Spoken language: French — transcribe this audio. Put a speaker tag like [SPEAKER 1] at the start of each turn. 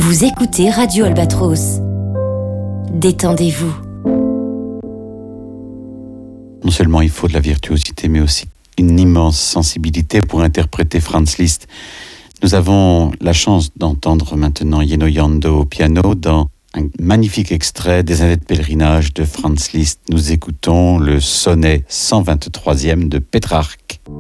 [SPEAKER 1] Vous écoutez Radio Albatros. Détendez-vous.
[SPEAKER 2] Non seulement il faut de la virtuosité, mais aussi une immense sensibilité pour interpréter Franz Liszt. Nous avons la chance d'entendre maintenant Jenő Jandó au piano dans un magnifique extrait des années de pèlerinage de Franz Liszt. Nous écoutons le sonnet 123e de Pétrarque.